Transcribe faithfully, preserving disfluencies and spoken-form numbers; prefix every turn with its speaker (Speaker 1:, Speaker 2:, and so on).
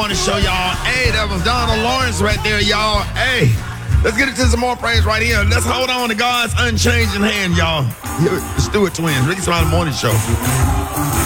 Speaker 1: Morning show, y'all. Hey, that was Donald Lawrence right there, y'all. Hey, let's get into some more praise right here. Let's hold on to God's unchanging hand, y'all. Here, the Stewart twins, Ricky Smiley Morning Show.